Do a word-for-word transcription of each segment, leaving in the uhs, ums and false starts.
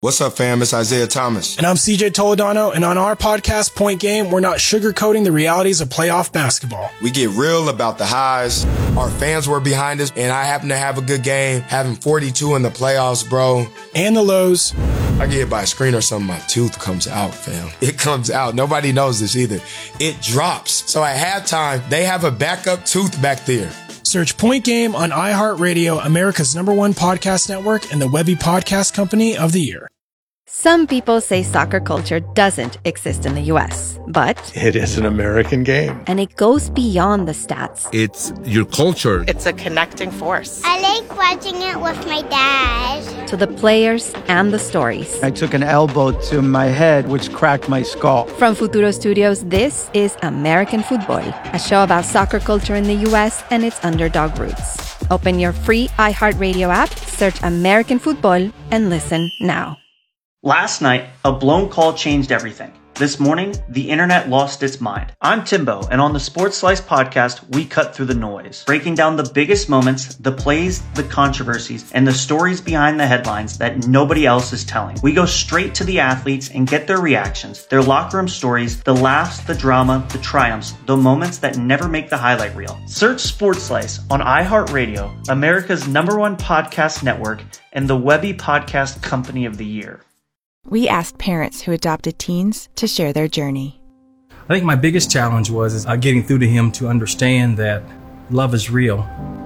What's up, fam? It's Isaiah Thomas. And I'm C J Toledano, and on our podcast, Point Game, we're not sugarcoating the realities of playoff basketball. We get real about the highs. Our fans were behind us, and I happen to have a good game, having forty-two in the playoffs, bro. And the lows. I get hit by a screen or something, my tooth comes out, fam. It comes out. Nobody knows this either. It drops. So at halftime, they have a backup tooth back there. Search Point Game on iHeartRadio, America's number one podcast network, and the Webby Podcast Company of the Year. Some people say soccer culture doesn't exist in the U S, but it is an American game. And it goes beyond the stats. It's your culture. It's a connecting force. I like watching it with my dad. To the players and the stories. I took an elbow to my head, which cracked my skull. From Futuro Studios, this is American Football, a show about soccer culture in the U S and its underdog roots. Open your free iHeartRadio app, search American Football, and listen now. Last night, a blown call changed everything. This morning, the internet lost its mind. I'm Timbo, and on the Sports Slice podcast, we cut through the noise, breaking down the biggest moments, the plays, the controversies, and the stories behind the headlines that nobody else is telling. We go straight to the athletes and get their reactions, their locker room stories, the laughs, the drama, the triumphs, the moments that never make the highlight reel. Search Sports Slice on iHeartRadio, America's number one podcast network, and the Webby Podcast Company of the Year. We asked parents who adopted teens to share their journey. I think my biggest challenge was is, uh, getting through to him to understand that love is real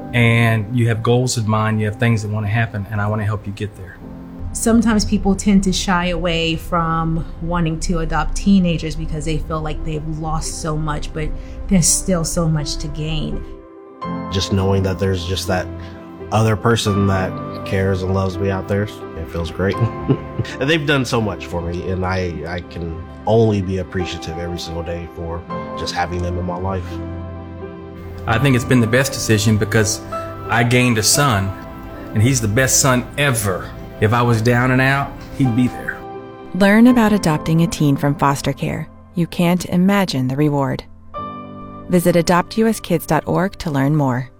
and you have goals in mind, you have things that want to happen, and I want to help you get there. Sometimes people tend to shy away from wanting to adopt teenagers because they feel like they've lost so much, but there's still so much to gain. Just knowing that there's just that other person that cares and loves me out there, it feels great. And they've done so much for me, and I, I can only be appreciative every single day for just having them in my life. I think it's been the best decision because I gained a son, and he's the best son ever. If I was down and out, he'd be there. Learn about adopting a teen from foster care. You can't imagine the reward. Visit adopt u s kids dot org to learn more.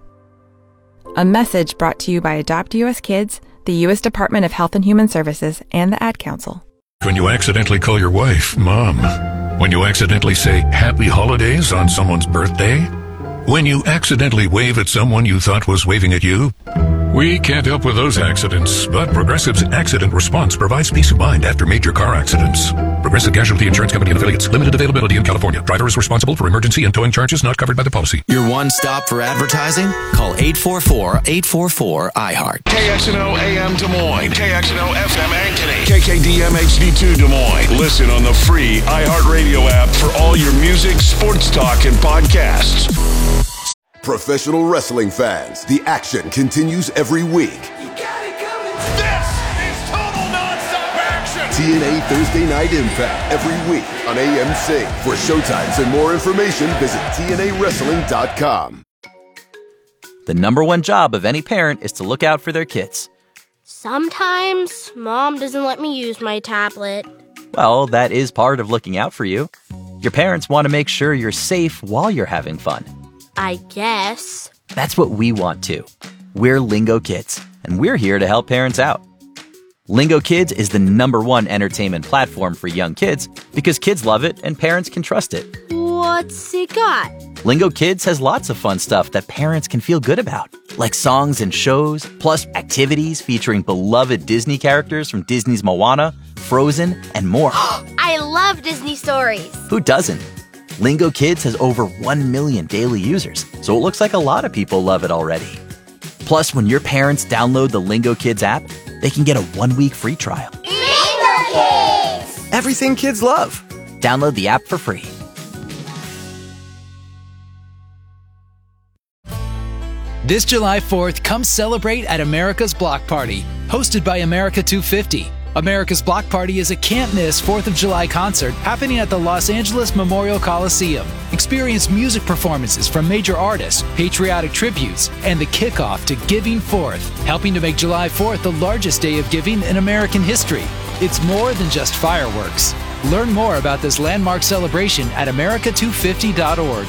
A message brought to you by Adopt U S Kids, the U S Department of Health and Human Services, and the Ad Council. When you accidentally call your wife Mom. When you accidentally say Happy Holidays on someone's birthday. When you accidentally wave at someone you thought was waving at you. We can't help with those accidents, but Progressive's accident response provides peace of mind after major car accidents. Progressive Casualty Insurance Company and affiliates. Limited availability in California. Driver is responsible for emergency and towing charges not covered by the policy. Your one stop for advertising? Call eight four four, eight four four, I heart. K X N O A M Des Moines. K X N O F M Ankeny. K K D M H D two Des Moines. Listen on the free iHeartRadio app for all your music, sports talk, and podcasts. Professional wrestling fans, the action continues every week. You got it coming. This is total nonstop action. T N A Thursday Night Impact every week on A M C. For showtimes and more information, visit T N A wrestling dot com. The number one job of any parent is to look out for their kids. Sometimes Mom doesn't let me use my tablet. Well, that is part of looking out for you. Your parents want to make sure you're safe while you're having fun. I guess. That's what we want too. We're Lingo Kids, and we're here to help parents out. Lingo Kids is the number one entertainment platform for young kids because kids love it and parents can trust it. What's it got? Lingo Kids has lots of fun stuff that parents can feel good about, like songs and shows, plus activities featuring beloved Disney characters from Disney's Moana, Frozen, and more. I love Disney stories. Who doesn't? Lingo Kids has over one million daily users, so it looks like a lot of people love it already. Plus, when your parents download the Lingo Kids app, they can get a one-week free trial. Lingo Kids! Everything kids love. Download the app for free. This July fourth, come celebrate at America's Block Party, hosted by America two fifty. America's Block Party is a can't-miss fourth of July concert happening at the Los Angeles Memorial Coliseum. Experience music performances from major artists, patriotic tributes, and the kickoff to Giving Fourth, helping to make July fourth the largest day of giving in American history. It's more than just fireworks. Learn more about this landmark celebration at America two fifty dot org.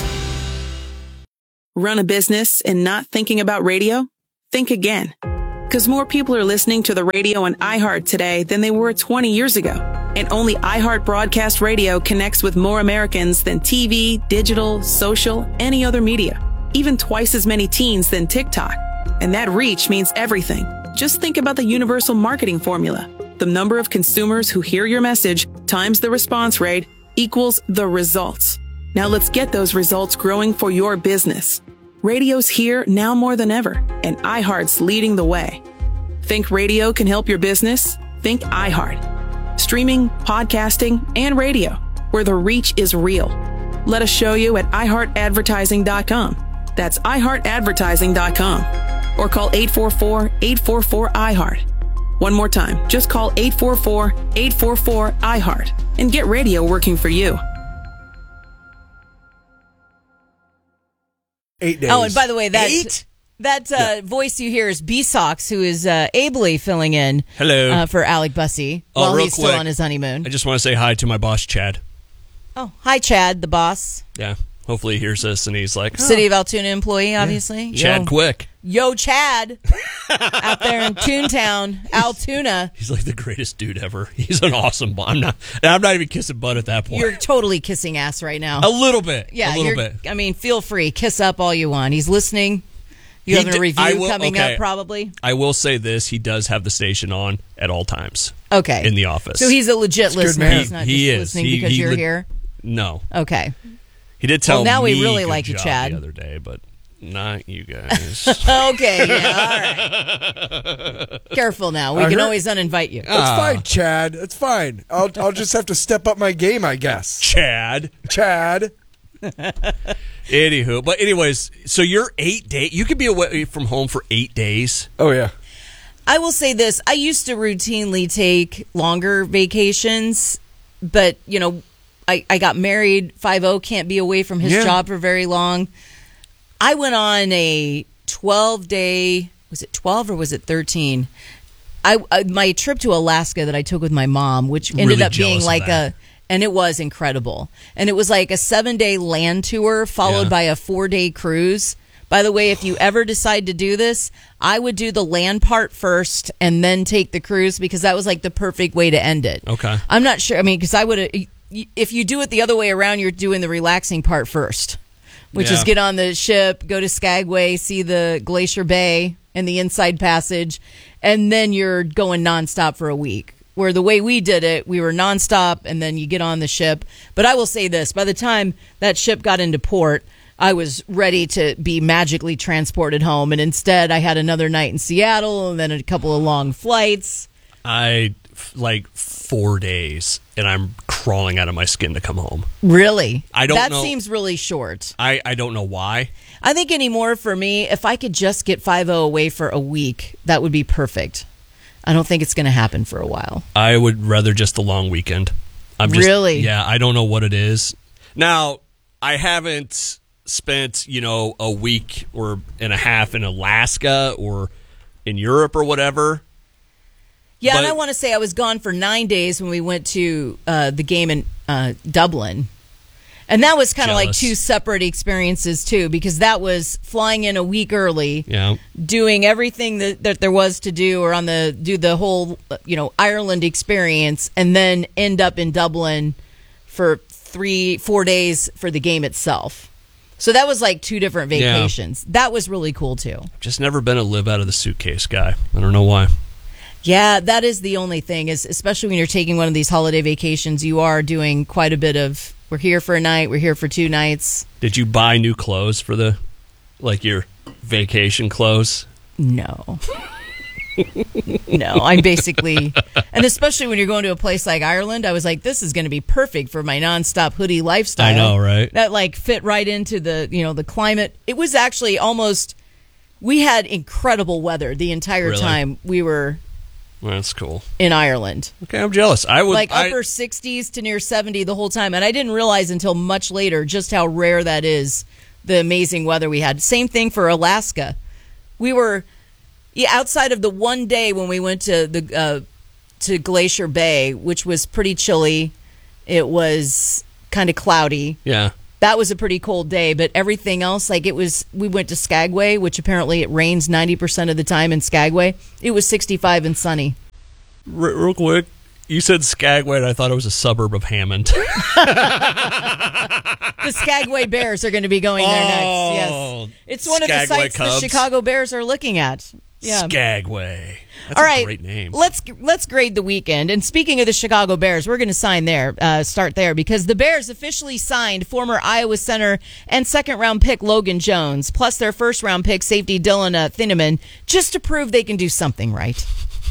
Run a business and not thinking about radio? Think again. Because more people are listening to the radio on iHeart today than they were twenty years ago. And only iHeart Broadcast Radio connects with more Americans than T V, digital, social, any other media. Even twice as many teens than TikTok. And that reach means everything. Just think about the universal marketing formula. The number of consumers who hear your message times the response rate equals the results. Now let's get those results growing for your business. Radio's here now more than ever, and iHeart's leading the way. Think radio can help your business? Think iHeart. Streaming, podcasting, and radio, where the reach is real. Let us show you at i heart advertising dot com. That's i heart advertising dot com. Or call eight four four, eight four four, I heart. One more time, just call eight four four, eight four four, I heart and get radio working for you. Eight days. Oh, and by the way, that Eight? that uh, yeah. voice you hear is B-Sox, who is uh, ably filling in Hello. Uh, for Alec Bussey oh, while real he's quick, still on his honeymoon. I just want to say hi to my boss, Chad. Oh, hi, Chad, the boss. Yeah, hopefully he hears this and he's like... Oh. City of Altoona employee, obviously. Yeah. Chad Yo. Quick. Yo, Chad, out there in Toontown, Altoona. He's like the greatest dude ever. He's an awesome boss. I'm not, and I'm not even kissing butt at that point. You're totally kissing ass right now. A little bit. Yeah, a little you're, bit. I mean, feel free. Kiss up all you want. He's listening. You have a review will, coming okay. up, probably. I will say this. He does have the station on at all times. Okay. In the office. So he's a legit That's listener. He, he's not he just is. listening he, because he you're le- here? No. Okay. He did tell well, now me we really good like you, job Chad. the other day, but not you guys. Okay, yeah, all right. Careful now. We I can heard- always uninvite you. That's fine, Chad. It's fine. I'll I'll just have to step up my game, I guess. Chad. Chad. Anywho, but anyways, so you're eight days. You could be away from home for eight days. Oh yeah. I will say this. I used to routinely take longer vacations, but, you know, I, I got married. five oh can't be away from his Yeah. job for very long. I went on a twelve-day, was it twelve or was it thirteen? I, I my trip to Alaska that I took with my mom, which ended Really up being jealous of like that. a, and it was incredible. And it was like a seven-day land tour followed Yeah. by a four-day cruise. By the way, if you ever decide to do this, I would do the land part first and then take the cruise because that was like the perfect way to end it. Okay. I'm not sure. I mean, because I would, if you do it the other way around, you're doing the relaxing part first, which Yeah. is get on the ship, go to Skagway, see the Glacier Bay and the Inside Passage, and then you're going nonstop for a week. Where the way we did it, we were nonstop, and then you get on the ship. But I will say this, by the time that ship got into port, I was ready to be magically transported home, and instead I had another night in Seattle and then a couple of long flights. I like four days, and I'm crawling out of my skin to come home. Really? I don't that know. seems really short. I, I don't know why. I think anymore for me, if I could just get five oh away for a week, that would be perfect. I don't think it's going to happen for a while. I would rather just the long weekend. I'm just, Really? Yeah, I don't know what it is. Now, I haven't spent, you know, a week or and a half in Alaska or in Europe or whatever. Yeah, But- and I want to say I was gone for nine days when we went to uh, the game in uh, Dublin. And that was kind of like Jealous. two separate experiences, too, because that was flying in a week early, Yeah. doing everything that, that there was to do, or on the do the whole, you know, Ireland experience, and then end up in Dublin for three, four days for the game itself. So that was like two different Yeah. vacations. That was really cool, too. Just never been a live out of the suitcase guy. I don't know why. Yeah, that is the only thing, is especially when you're taking one of these holiday vacations, you are doing quite a bit of, we're here for a night, we're here for two nights. Did you buy new clothes for the, like your vacation clothes? No. No, I'm basically, and especially when you're going to a place like Ireland, I was like, this is going to be perfect for my nonstop hoodie lifestyle. I know, right? That like fit right into the, you know, the climate. It was actually almost, we had incredible weather the entire Really? time we were Well, that's cool. in Ireland. Okay, I'm jealous. I would Like I- upper sixties to near seventy the whole time. And I didn't realize until much later just how rare that is, the amazing weather we had. Same thing for Alaska. We were, yeah, outside of the one day when we went to the uh, to Glacier Bay, which was pretty chilly. It was kind of cloudy. Yeah. that was a pretty cold day, but everything else, like it was, we went to Skagway, which apparently it rains ninety percent of the time in Skagway. It was sixty-five and sunny. R- real quick, you said Skagway, and I thought it was a suburb of Hammond. The Skagway Bears are going to be going there next. Yes, it's one Skagway of the sites Cubs. the Chicago Bears are looking at. Yeah. Skagway. That's All a right, great name. Let's let's grade the weekend. And speaking of the Chicago Bears, we're going to sign there, uh, start there, because the Bears officially signed former Iowa center and second round pick Logan Jones, plus their first round pick safety Dylan uh, Thieneman, just to prove they can do something right.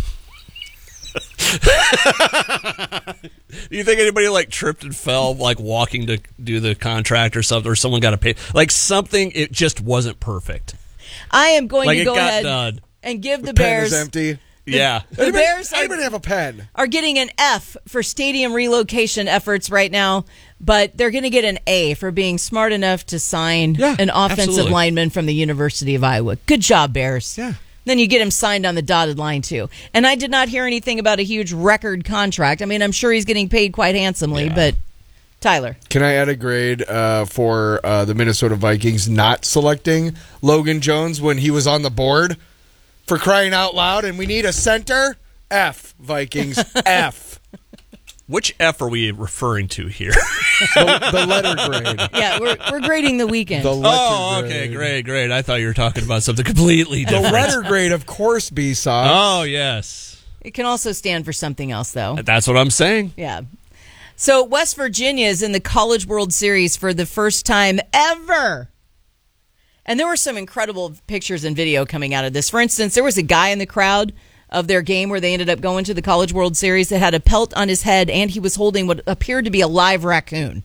You think anybody like tripped and fell like walking to do the contract or something, or someone got a pay like something? It just wasn't perfect. I am going Like to it go got ahead done. and give the pen Bears is empty. Yeah. The anybody, Bears are, anybody have a pen? are getting an F for stadium relocation efforts right now, but they're going to get an A for being smart enough to sign Yeah, an offensive absolutely. lineman from the University of Iowa. Good job, Bears. Yeah. Then you get him signed on the dotted line, too. And I did not hear anything about a huge record contract. I mean, I'm sure he's getting paid quite handsomely, Yeah. but Tyler. Can I add a grade uh, for uh, the Minnesota Vikings not selecting Logan Jones when he was on the board? For crying out loud, and we need a center? F, Vikings, F. Which F are we referring to here? The, the letter grade. Yeah, we're we're grading the weekend. The letter Oh, grade. okay, great, great. I thought you were talking about something completely The different. letter grade, of course, B-Sox. Oh, yes. It can also stand for something else, though. That's what I'm saying. Yeah. So West Virginia is in the College World Series for the first time ever. And there were some incredible pictures and video coming out of this. For instance, there was a guy in the crowd of their game where they ended up going to the College World Series that had a pelt on his head, and he was holding what appeared to be a live raccoon.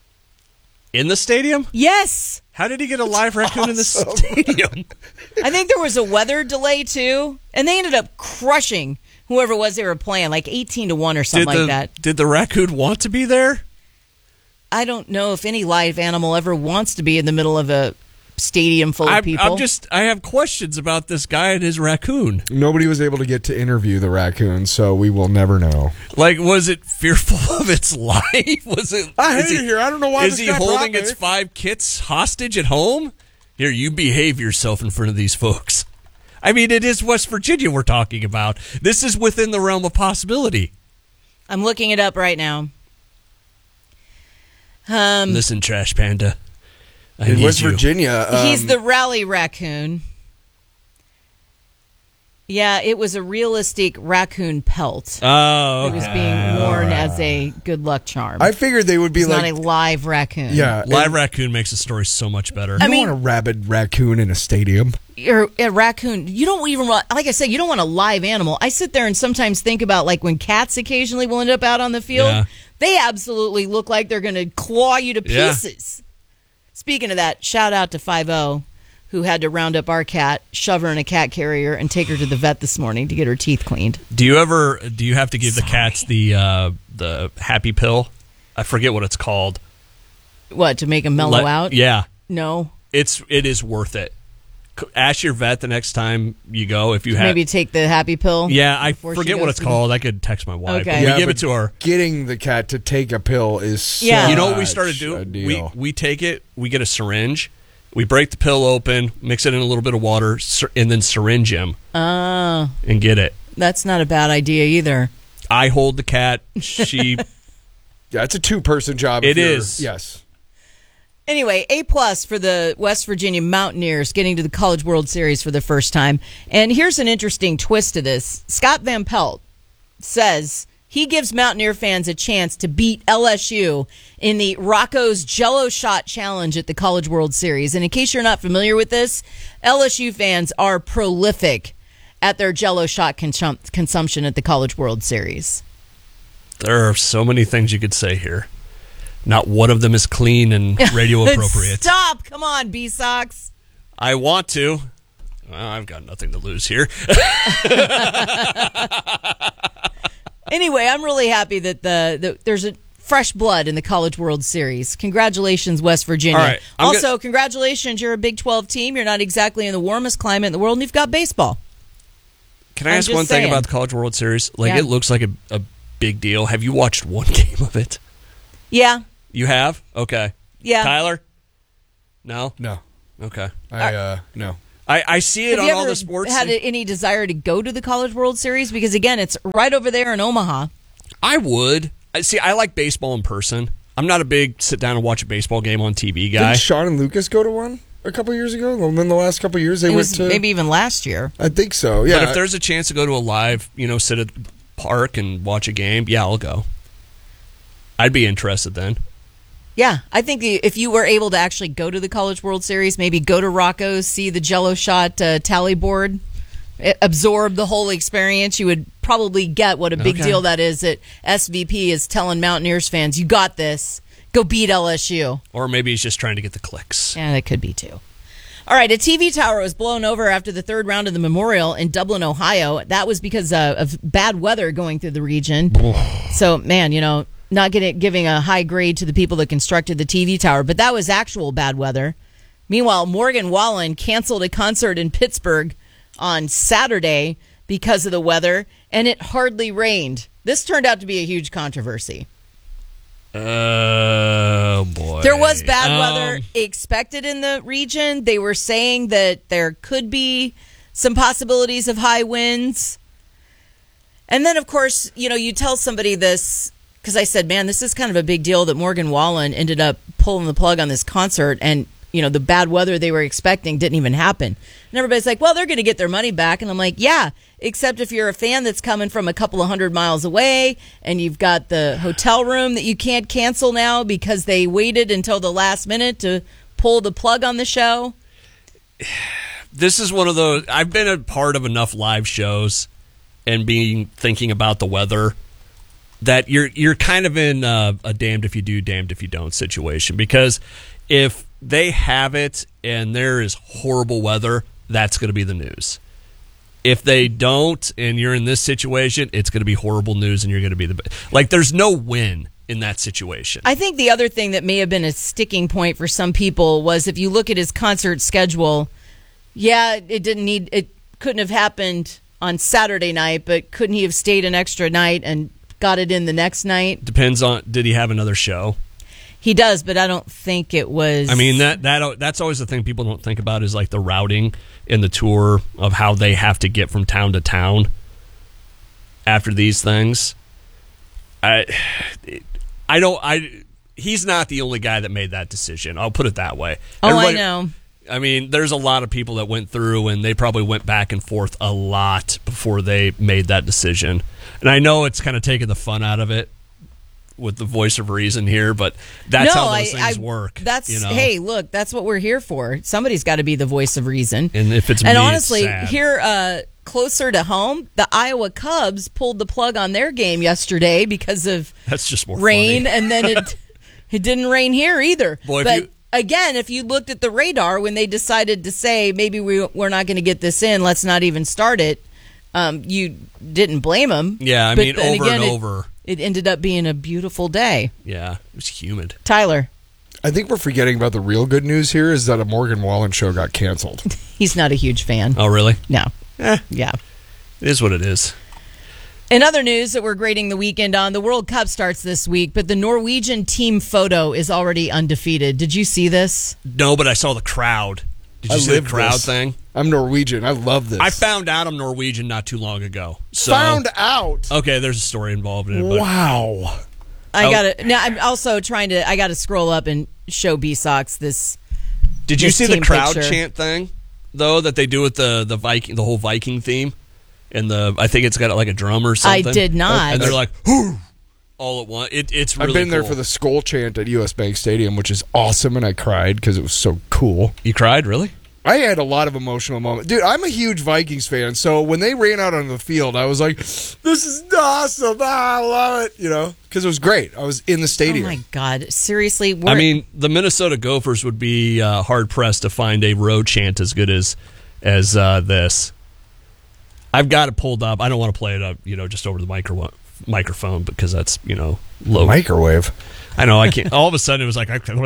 In the stadium? Yes. How did he get a live raccoon in the stadium? I think there was a weather delay, too. And they ended up crushing whoever it was they were playing, like eighteen to one or something did the, like that. Did the raccoon want to be there? I don't know if any live animal ever wants to be in the middle of a stadium full of I'm, people. I'm just, I have questions about this guy and his raccoon. Nobody was able to get to interview the raccoon, so we will never know. Like, was it fearful of its life? Was it? I is hate it here. I don't know why Is this he guy holding brought its me. five kits hostage at home? Here, you behave yourself in front of these folks. I mean, it is West Virginia we're talking about. This is within the realm of possibility. I'm looking it up right now. Um, Listen, Trash Panda. I In need West you. Virginia, um, he's the rally raccoon. Yeah, it was a realistic raccoon pelt. Oh, It was okay. being worn as a good luck charm. I figured they would be it's like... not a live raccoon. yeah, Live raccoon makes the story so much better. You I don't mean- want a rabid raccoon in a stadium. Or a raccoon. You don't even want, like I said, you don't want a live animal. I sit there and sometimes think about like when cats occasionally will end up out on the field. Yeah. They absolutely look like they're going to claw you to Yeah. pieces. Speaking of that, shout out to five oh, who had to round up our cat, shove her in a cat carrier, and take her to the vet this morning to get her teeth cleaned. Do you ever? Do you have to give the cats the uh, the happy pill? I forget what it's called. What, to make them mellow Let- out? Yeah, No. it's it is worth it. C- Ask your vet the next time you go if you have. Maybe take the happy pill? Yeah, I before she forget what goes it's to the- called. I could text my wife. Okay. But we Yeah, give but it to her. Getting the cat to take a pill is such Yeah. You know what we started a doing? We deal. we take it. We get a syringe. We break the pill open, mix it in a little bit of water, syr- and then syringe him Oh, and get it. that's not a bad idea either. I hold the cat. She. Yeah, it's a two-person job. if It you're- is. Yes. Anyway, A plus for the West Virginia Mountaineers getting to the College World Series for the first time. And here's an interesting twist to this. Scott Van Pelt says he gives Mountaineer fans a chance to beat L S U in the Rocco's Jello Shot Challenge at the College World Series. And in case you're not familiar with this, L S U fans are prolific at their Jello Shot consum- consumption at the College World Series. There are so many things you could say here. Not one of them is clean and radio appropriate. Stop! Come on, B-Sox. I want to. Well, I've got nothing to lose here. Anyway, I'm really happy that the, the there's a fresh blood in the College World Series. Congratulations, West Virginia. All right, I'm also, gonna- congratulations, you're a Big twelve team. You're not exactly in the warmest climate in the world, and you've got baseball. Can I I'm ask just one saying. thing about the College World Series? Like, Yeah. it looks like a, a big deal. Have you watched one game of it? Yeah. You have? Okay. Yeah. Tyler? No? No. Okay. I, uh, no. I, I see it Have on you all ever the sports. had any desire to go to the College World Series? Because, again, it's right over there in Omaha. I would. I See, I like baseball in person. I'm not a big sit down and watch a baseball game on T V guy. Didn't Sean and Lucas go to one a couple years ago? And then the last couple years they It went was to... maybe even last year. I think so, yeah. But if there's a chance to go to a live, you know, sit at the park and watch a game, yeah, I'll go. I'd be interested then. Yeah, I think the- if you were able to actually go to the College World Series, maybe go to Rocco's, see the Jello shot uh, tally board, it, absorb the whole experience, you would probably get what a big Okay. deal that is that S V P is telling Mountaineers fans, you got this. Go beat L S U. Or maybe he's just trying to get the clicks. Yeah, that could be too. All right, a T V tower was blown over after the third round of the Memorial in Dublin, Ohio. That was because uh, of bad weather going through the region. So, man, you know, not getting, giving a high grade to the people that constructed the T V tower, but that was actual bad weather. Meanwhile, Morgan Wallen canceled a concert in Pittsburgh on Saturday because of the weather, and it hardly rained. This turned out to be a huge controversy. Oh, boy. There was bad Um, weather expected in the region. They were saying that there could be some possibilities of high winds. And then, of course, you know, you tell somebody this, because I said, man, this is kind of a big deal that Morgan Wallen ended up pulling the plug on this concert, and, you know, the bad weather they were expecting didn't even happen. And everybody's like, well, they're going to get their money back. And I'm like, yeah, except if you're a fan that's coming from a couple of hundred miles away and you've got the hotel room that you can't cancel now because they waited until the last minute to pull the plug on the show. This is one of those. I've been a part of enough live shows and being thinking about the weather that you're you're kind of in uh, a damned if you do, damned if you don't situation. Because if they have it and there is horrible weather, that's going to be the news. If they don't and you're in this situation, it's going to be horrible news and you're going to be the like. There's no win in that situation. I think the other thing that may have been a sticking point for some people was if you look at his concert schedule, yeah, it didn't need it couldn't have happened on Saturday night, but couldn't he have stayed an extra night and got it in the next night? Depends on, did he have another show? He does, but I don't think it was. I mean, that that that's always the thing people don't think about is like the routing in the tour of how they have to get from town to town after these things. I I don't I he's not the only guy that made that decision. I'll put it that way. Oh, Everybody, I know. I mean, there's a lot of people that went through and they probably went back and forth a lot before they made that decision. And I know it's kind of taking the fun out of it with the voice of reason here, but that's no, how those I, things I, work. That's you know? Hey, look, that's what we're here for. Somebody's got to be the voice of reason. And if it's and me, honestly, it's sad. here uh, closer to home, the Iowa Cubs pulled the plug on their game yesterday because of that's just more rain, funny. and then it it didn't rain here either. Boy, if but you- again, if you looked at the radar when they decided to say maybe we we're not going to get this in, let's not even start it. Um, you didn't blame them. Yeah, I But mean, then over again, and it- over. It ended up being a beautiful day. Yeah, it was humid. Tyler. I think we're forgetting about the real good news here is that a Morgan Wallen show got canceled. He's not a huge fan. Oh, really? No. Eh, Yeah. it is what it is. In other news that we're grading the weekend on, the World Cup starts this week, but the Norwegian team photo is already undefeated. Did you see this? No, but I saw the crowd. Did you I see the lived crowd this. thing? I'm Norwegian. I love this. I found out I'm Norwegian not too long ago. So, Found out? Okay, there's a story involved in it. But Wow. I Oh. gotta. Now I'm also trying to. I gotta scroll up and show B Sox this. Did you this see the team crowd picture. chant thing though that they do with the the Viking, the whole Viking theme, and the I think it's got like a drum or I something. did not. And they're like, "Whoo!" all at once. It, it's really I've been there cool. for the Skull chant at U S Bank Stadium, which is awesome, and I cried because it was so cool. You cried, really? I had a lot of emotional moments. Dude, I'm a huge Vikings fan, so when they ran out on the field, I was like, this is awesome. Ah, I love it, you know, because it was great. I was in the Oh stadium. my God! Seriously, we're, I mean, the Minnesota Gophers would be uh, hard pressed to find a road chant as good as as uh, this. I've got it pulled up. I don't want to play it up, you know, just over the micro microphone because that's you know low Microwave. I know I can't. All of a sudden, it was like I can't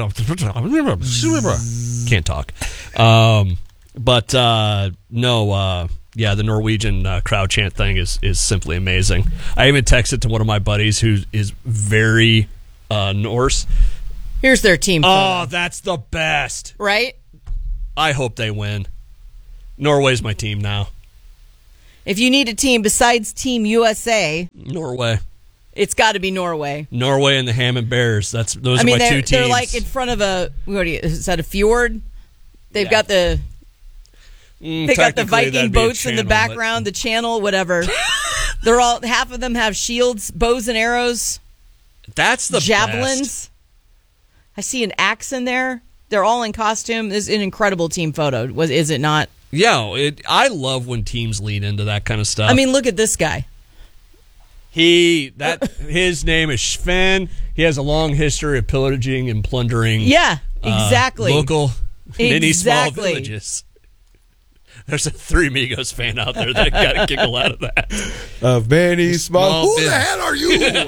talk. Um, but uh, no, uh, yeah, the Norwegian uh, crowd chant thing is is simply amazing. I even texted to one of my buddies who is very uh, Norse, Here's their team photo. Oh, that's the best. Right? I hope they win. Norway's my team now. If you need a team besides Team U S A, Norway. It's got to be Norway. Norway and the Hammond Bears. That's those I are mean, my they're, two teams. they're like in front of a what do you, is that a fjord? They've Yeah. got the Mm, they got the technically, Viking that'd be a boats in the channel, background, the channel, whatever. They're all half of them have shields, bows and arrows. That's the javelins. best. I see an axe in there. They're all in costume. This is an incredible team photo. Was is it not? Yeah, it, I love when teams lean into that kind of stuff. I mean, look at this guy. He that his name is Sven. He has a long history of pillaging and plundering. Yeah, uh, exactly. local mini small Exactly. villages. There's a Three Amigos fan out there that got a giggle out of that. Of many small. Small Who business. the hell are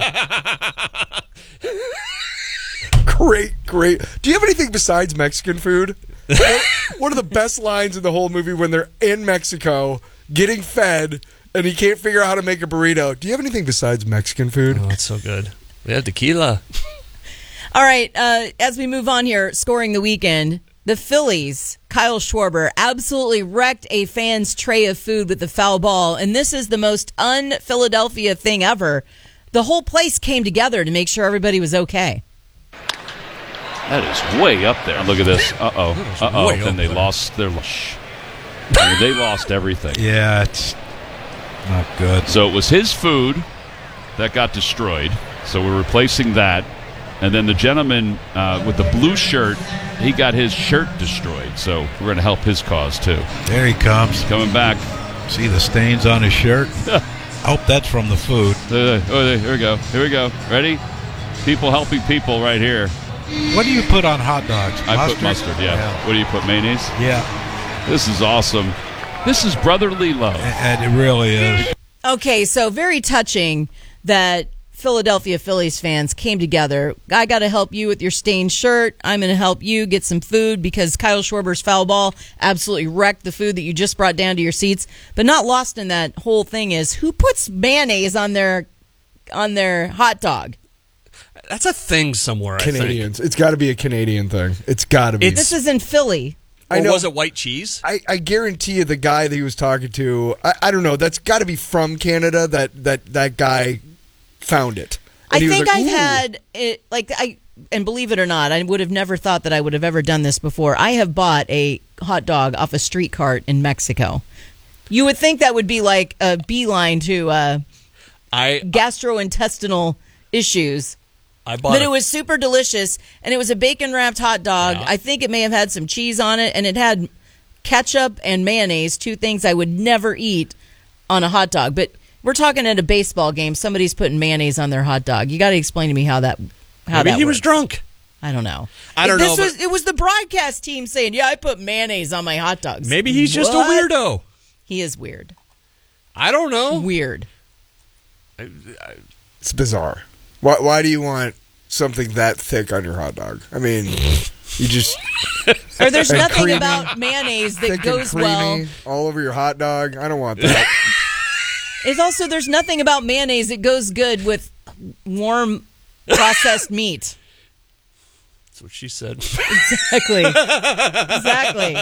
you? Great, great. Do you have anything besides Mexican food? One of the best lines in the whole movie when they're in Mexico getting fed and he can't figure out how to make a burrito. Do you have anything besides Mexican food? Oh, that's so good. We have tequila. All right, uh, as we move on here, scoring the weekend, the Phillies, Kyle Schwarber, absolutely wrecked a fan's tray of food with the foul ball, and this is the most un-Philadelphia thing ever. The whole place came together to make sure everybody was okay. That is way up there. Look at this. Uh-oh. Uh-oh. way up And they there. lost their... Shh. I mean, they lost everything. Yeah, it's not good. So it was his food that got destroyed. So we're replacing that. And then the gentleman uh, with the blue shirt, he got his shirt destroyed. So we're going to help his cause, too. There he comes. Coming back. See the stains on his shirt? I hope that's from the food. Uh, oh, here we go. Here we go. Ready? People helping people right here. What do you put on hot dogs? I put mustard, yeah. Yeah. What do you put, mayonnaise? Yeah, This is awesome. This is brotherly love. and it really is. Okay, so very touching that Philadelphia Phillies fans came together. I got to help you with your stained shirt. I'm going to help you get some food because Kyle Schwarber's foul ball absolutely wrecked the food that you just brought down to your seats. But not lost in that whole thing is who puts mayonnaise on their on their hot dog? That's a thing somewhere, I Canadians. It's got to be a Canadian thing. It's got to be. This is in Philly. think. I Or know. was it white cheese? I, I guarantee you the guy that he was talking to, I, I don't know, that's got to be from Canada that that, that guy found it. And I he was think like, I've "Ooh." had it, like, I, and believe it or not, I would have never thought that I would have ever done this before. I have bought a hot dog off a street cart in Mexico. You would think that would be like a beeline to uh, I gastrointestinal issues. I bought But a- it was super delicious, and it was a bacon-wrapped hot dog. Yeah. I think it may have had some cheese on it, and it had ketchup and mayonnaise, two things I would never eat on a hot dog. But we're talking at a baseball game. Somebody's putting mayonnaise on their hot dog. You got to explain to me how that how Maybe that he works. was drunk. I don't know. I don't It- know, This but- was, it was the broadcast team saying, "Yeah, I put mayonnaise on my hot dogs." Maybe he's just a What? weirdo. He is weird. I don't know. Weird. It's bizarre. Why, why do you want something that thick on your hot dog? I mean, you just... Or there's and nothing creamy, about mayonnaise that thick and goes creamy, well. all over your hot dog. I don't want that. It's also there's nothing about mayonnaise that goes good with warm processed meat. That's what she said. Exactly. Exactly.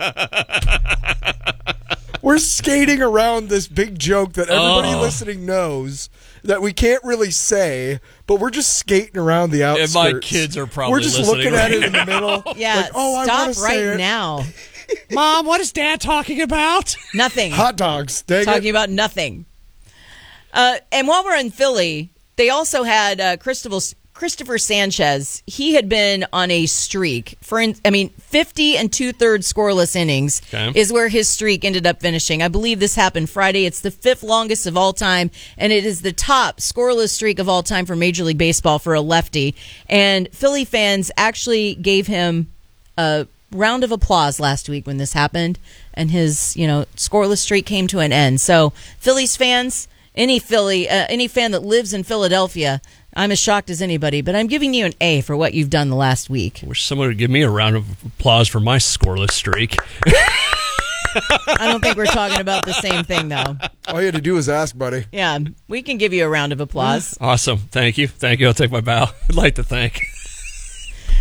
We're skating around this big joke that everybody Oh. listening knows that we can't really say, but we're just skating around the And outskirts. my kids are probably We're just listening looking at right it in the now. middle. Yeah, like, oh, I stop want to right say it. now. Mom, what is Dad talking about? Nothing. Hot dogs. Dang Talking it. about nothing. Uh, and while we're in Philly, they also had uh, Christopher, Christopher Sanchez. He had been on a streak for, in, I mean, fifty and two thirds scoreless innings Okay. is where his streak ended up finishing. I believe this happened Friday. It's the fifth longest of all time, and it is the top scoreless streak of all time for Major League Baseball for a lefty. And Philly fans actually gave him a round of applause last week when this happened, and his, you know, scoreless streak came to an end. So, Phillies fans, any Philly, uh, any fan that lives in Philadelphia, I'm as shocked as anybody, but I'm giving you an A for what you've done the last week. Wish someone would give me a round of applause for my scoreless streak. I don't think we're talking about the same thing, though. All you had to do was ask, buddy. Yeah, we can give you a round of applause. Awesome. Thank you. Thank you. I'll take my bow. I'd like to thank.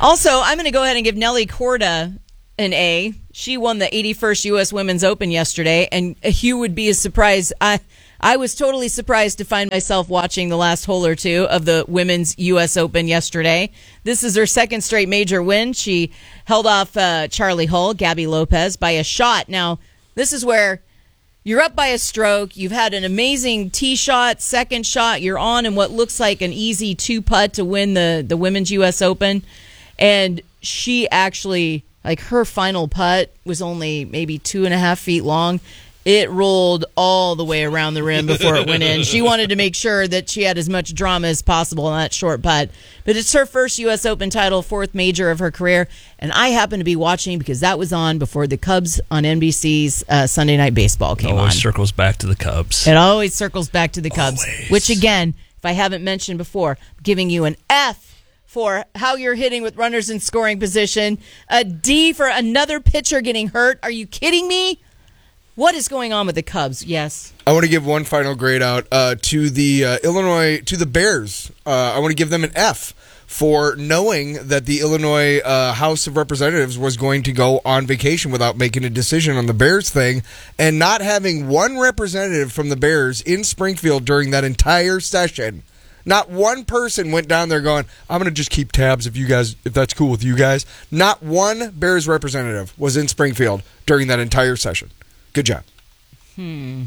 Also, I'm going to go ahead and give Nelly Corda an A. She won the eighty-first U S Women's Open yesterday, and you would be as surprised. I I was totally surprised to find myself watching the last hole or two of the Women's U S Open yesterday. This is her second straight major win. She held off uh, Charlie Hull, Gabby Lopez, by a shot. Now, this is where you're up by a stroke. You've had an amazing tee shot, second shot. You're on in what looks like an easy two-putt to win the, the Women's U S Open. And she actually, like her final putt was only maybe two and a half feet long. It rolled all the way around the rim before it went in. She wanted to make sure that she had as much drama as possible on that short putt. But it's her first U S Open title, fourth major of her career. And I happened to be watching because that was on before the Cubs on N B C's uh, Sunday Night Baseball came always on. circles back to the Cubs. It always circles back to the Cubs. Always. Which, again, if I haven't mentioned before, I'm giving you an F for how you're hitting with runners in scoring position. A D for another pitcher getting hurt. Are you kidding me? What is going on with the Cubs? Yes. I want to give one final grade out uh, to the uh, Illinois, to the Bears. Uh, I want to give them an F for knowing that the Illinois uh, House of Representatives was going to go on vacation without making a decision on the Bears thing, and not having one representative from the Bears in Springfield during that entire session. Not one person went down there going, I'm going to just keep tabs if you guys, if that's cool with you guys. Not one Bears representative was in Springfield during that entire session. Good job. Hmm.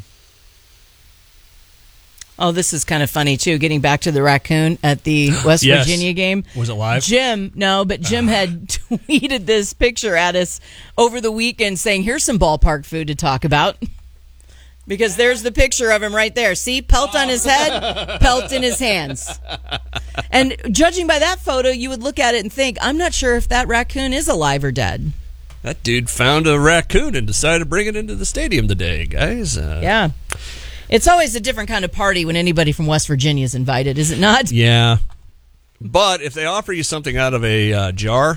Oh, this is kind of funny, too. Getting back to the raccoon at the West Yes. Virginia game. Was it live? Jim, no, but Jim had tweeted this picture at us over the weekend saying, here's some ballpark food to talk about. Because there's the picture of him right there. See, pelt on his head, pelt in his hands. And judging by that photo, you would look at it and think, I'm not sure if that raccoon is alive or dead. That dude found a raccoon and decided to bring it into the stadium today, guys. Uh, Yeah. It's always a different kind of party when anybody from West Virginia is invited, is it not? Yeah. But if they offer you something out of a uh, jar,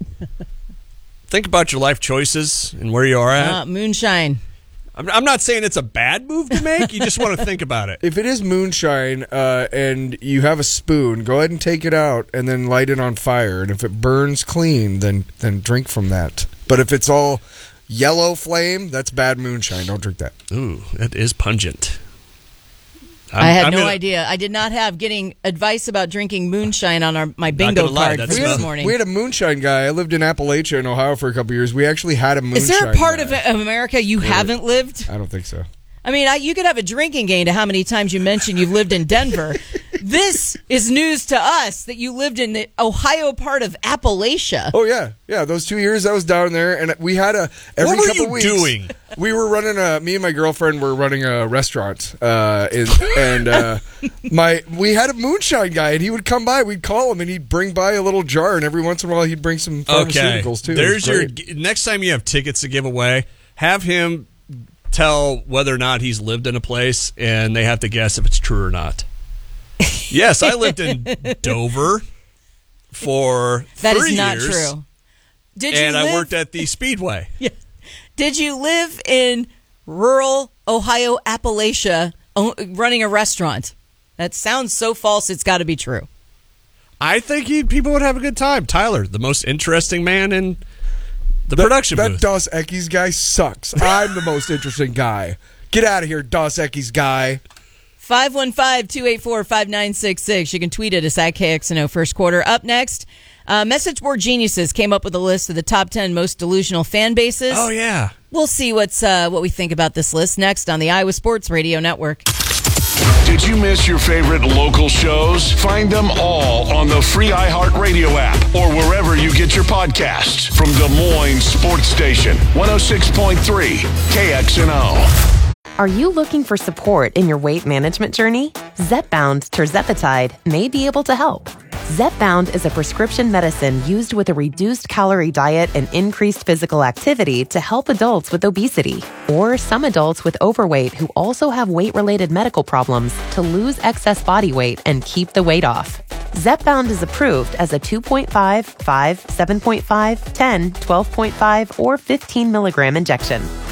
think about your life choices and where you are at. Uh, moonshine. I'm, I'm not saying it's a bad move to make. You just want to think about it. If it is moonshine uh, and you have a spoon, go ahead and take it out and then light it on fire. And if it burns clean, then then drink from that. But if it's all yellow flame, that's bad moonshine. Don't drink that. Ooh, that is pungent. I'm, I had I'm no gonna, idea. I did not have getting advice about drinking moonshine on our my bingo gonna lie, card that's for not- this morning. We had a moonshine guy. I lived in Appalachia in Ohio for a couple years. We actually had a moonshine Is there a part guy. of, of America you haven't lived? I don't think so. I mean, I, you could have a drinking game to how many times you mentioned you've lived in Denver. This is news to us that you lived in the Ohio part of Appalachia. Oh yeah, yeah. Those two years I was down there, and we had a every What were couple you weeks. doing? We were running a. Me and my girlfriend were running a restaurant, uh, in, and uh, my we had a moonshine guy, and he would come by. We'd call him, and he'd bring by a little jar, and every once in a while he'd bring some Okay. pharmaceuticals too. It was There's your great. next time you have tickets to give away, have him tell whether or not he's lived in a place, and they have to guess if it's true or not. Yes, I lived in Dover for That three is not years, true. Did you and live, I worked at the Speedway. Yeah. Did you live in rural Ohio, Appalachia, o- running a restaurant? That sounds so false. It's got to be true. I think he, people would have a good time. Tyler, the most interesting man in the That- production That booth. Dos Equis guy sucks. I'm the most interesting guy. Get out of here, Dos Equis guy. five one five, two eight four, five nine six six. You can tweet at us at K X N O First Quarter. Up next, uh, Message Board Geniuses came up with a list of the top ten most delusional fan bases. Oh, yeah. We'll see what's uh, what we think about this list next on the Iowa Sports Radio Network. Did you miss your favorite local shows? Find them all on the free iHeartRadio app or wherever you get your podcasts. From Des Moines Sports Station, one oh six point three K X N O. Are you looking for support in your weight management journey? Zepbound tirzepatide may be able to help. Zepbound is a prescription medicine used with a reduced calorie diet and increased physical activity to help adults with obesity or some adults with overweight who also have weight-related medical problems to lose excess body weight and keep the weight off. Zepbound is approved as a two point five, five, seven point five, ten, twelve point five, or fifteen milligram injection.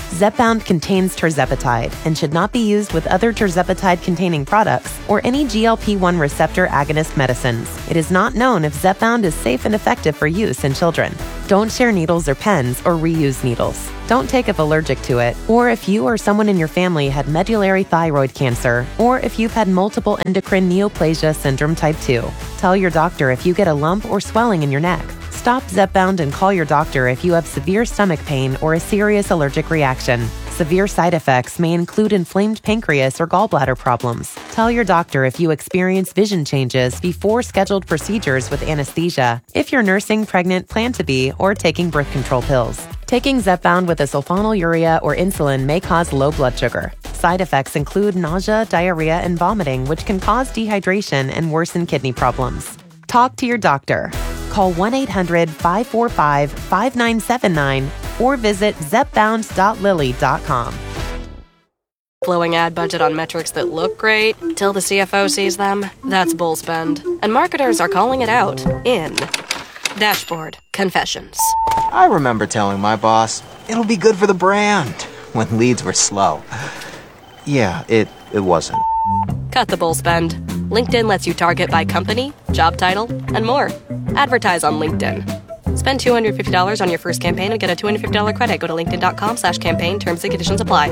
Zepbound contains tirzepatide and should not be used with other tirzepatide-containing products or any G L P one receptor agonist medicines. It is not known if Zepbound is safe and effective for use in children. Don't share needles or pens or reuse needles. Don't take if allergic to it, or if you or someone in your family had medullary thyroid cancer, or if you've had multiple endocrine neoplasia syndrome type two. Tell your doctor if you get a lump or swelling in your neck. Stop Zepbound and call your doctor if you have severe stomach pain or a serious allergic reaction. Severe side effects may include inflamed pancreas or gallbladder problems. Tell your doctor if you experience vision changes before scheduled procedures with anesthesia, if you're nursing, pregnant, plan to be, or taking birth control pills. Taking Zepbound with a sulfonylurea or insulin may cause low blood sugar. Side effects include nausea, diarrhea, and vomiting, which can cause dehydration and worsen kidney problems. Talk to your doctor. Call one eight hundred five four five five nine seven nine or visit zepbound dot lilly dot com. Blowing ad budget on metrics that look great till the C F O sees them? That's bull spend. And marketers are calling it out in Dashboard Confessions. I remember telling my boss, it'll be good for the brand, when leads were slow. Yeah, it, it wasn't. Cut the bull spend. LinkedIn lets you target by company, job title, and more. Advertise on LinkedIn. Spend two hundred fifty dollars on your first campaign and get a two hundred fifty dollars credit. Go to linkedin.com slash campaign. Terms and conditions apply.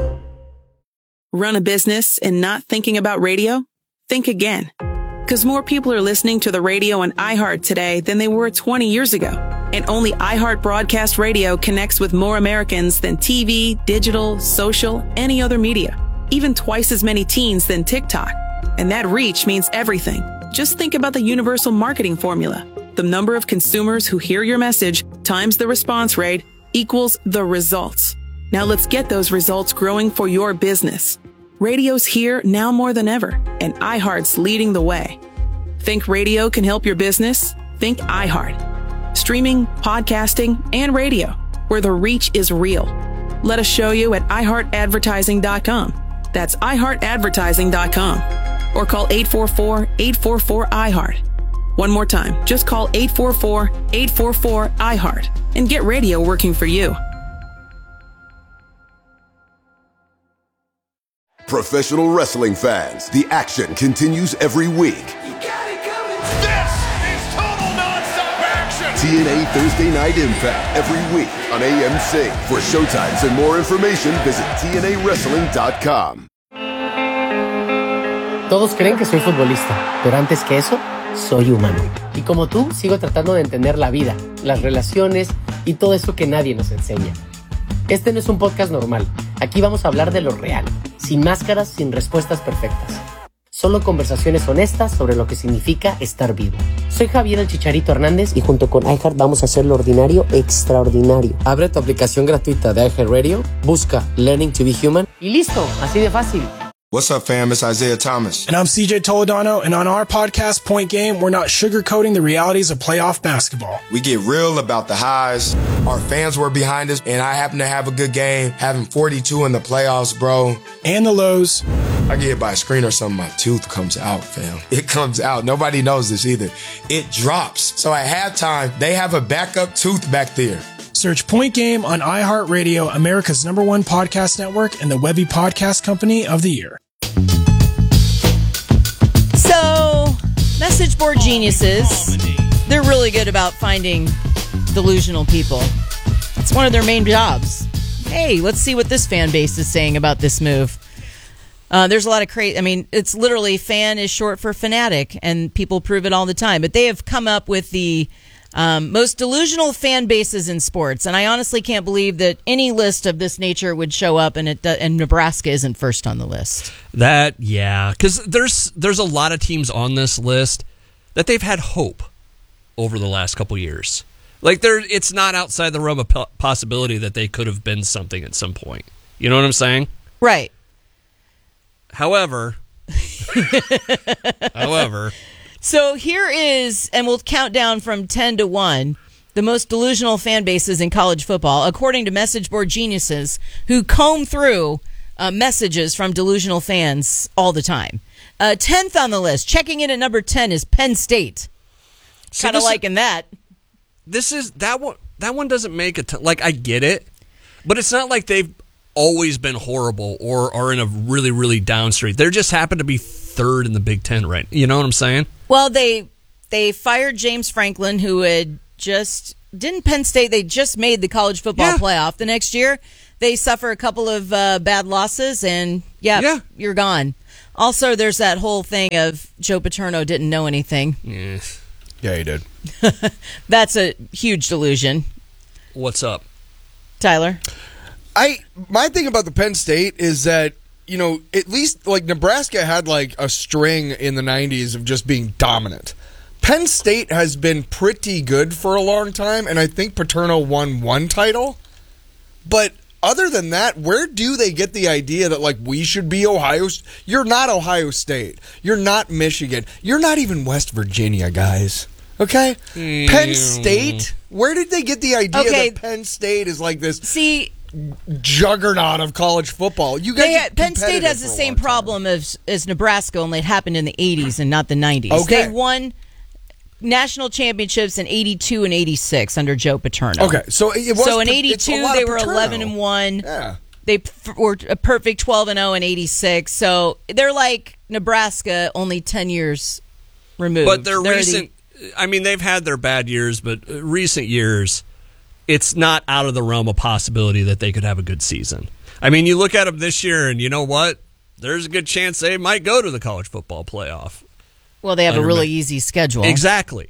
Run a business and not thinking about radio? Think again. Because more people are listening to the radio on iHeart today than they were twenty years ago. And only iHeart Broadcast Radio connects with more Americans than T V, digital, social, any other media. Even twice as many teens than TikTok. And that reach means everything. Just think about the universal marketing formula. The number of consumers who hear your message times the response rate equals the results. Now let's get those results growing for your business. Radio's here now more than ever, and iHeart's leading the way. Think radio can help your business? Think iHeart. Streaming, podcasting, and radio, where the reach is real. Let us show you at i heart advertising dot com. That's i heart advertising dot com. Or call eight four four, eight four four, I heart. One more time, just call eight four four, eight four four, I heart and get radio working for you. Professional wrestling fans, the action continues every week. T N A Thursday Night Impact every week on A M C. For showtimes and more information, visit T N A wrestling dot com. Todos creen que soy futbolista, pero antes que eso, soy humano. Y como tú, sigo tratando de entender la vida, las relaciones y todo eso que nadie nos enseña. Este no es un podcast normal. Aquí vamos a hablar de lo real, sin máscaras, sin respuestas perfectas. Solo conversaciones honestas sobre lo que significa estar vivo. Soy Javier el Chicharito Hernández y junto con iHeart vamos a hacer lo ordinario extraordinario. Abre tu aplicación gratuita de iHeartRadio, busca Learning to be Human y listo, así de fácil. What's up, fam? It's Isaiah Thomas. And I'm C J Toledano, and on our podcast, Point Game, we're not sugarcoating the realities of playoff basketball. We get real about the highs. Our fans were behind us, and I happen to have a good game, having forty-two in the playoffs, bro. And the lows. I get hit by a screen or something, my tooth comes out, fam. It comes out. Nobody knows this either. It drops. So at halftime, they have a backup tooth back there. Search Point Game on iHeartRadio, America's number one podcast network, and the Webby Podcast Company of the Year. So, message board geniuses, they're really good about finding delusional people. It's one of their main jobs. Hey, let's see what this fan base is saying about this move. Uh, there's a lot of crazy, I mean, it's literally fan is short for fanatic, and people prove it all the time. But they have come up with the um, most delusional fan bases in sports, and I honestly can't believe that any list of this nature would show up, and it and Nebraska isn't first on the list. That, yeah, because there's there's a lot of teams on this list that they've had hope over the last couple years. Like, there, it's not outside the realm of possibility that they could have been something at some point. You know what I'm saying? Right. However, however... So here is, and we'll count down from ten to one, the most delusional fan bases in college football, according to message board geniuses who comb through uh, messages from delusional fans all the time. Uh, tenth on the list, checking in at number ten, is Penn State. So kind of this- liking that. This is that one. That one doesn't make a ton. Like, I get it, but it's not like they've always been horrible or are in a really, really down streak. They just happen to be third in the Big Ten, right? You know what I'm saying? Well, they they fired James Franklin, who had just didn't Penn State. They just made the college football Yeah. playoff. The next year, they suffer a couple of uh, bad losses, and yeah, Yeah. you're gone. Also, there's that whole thing of Joe Paterno didn't know anything. Yeah. Yeah, he did. That's a huge delusion. What's up, Tyler? I my thing about the Penn State is that, you know, at least like Nebraska had like a string in the nineties of just being dominant. Penn State has been pretty good for a long time, and I think Paterno won one title. But other than that, where do they get the idea that like we should be Ohio? You're not Ohio State. You're not Michigan. You're not even West Virginia, guys. Okay? Mm. Penn State? Where did they get the idea Okay. that Penn State is like this See, juggernaut of college football? You guys they, are Penn State competitive has the for a same long time. problem as, as Nebraska, only it happened in the eighties and not the nineties. Okay. They won national championships in eighty-two and eighty-six under Joe Paterno. Okay, so it was so in it's a eighty-two lot they of were Paterno. eleven and one. Yeah. They f- were a perfect twelve and oh in eighty-six. So they're like Nebraska, only ten years removed. But their They're recent, I mean, they've had their bad years, but uh, recent years, it's not out of the realm of possibility that they could have a good season. I mean, you look at them this year, and you know what? There's a good chance they might go to the college football playoff. the, well, they have a Under really Mac- easy schedule. Exactly.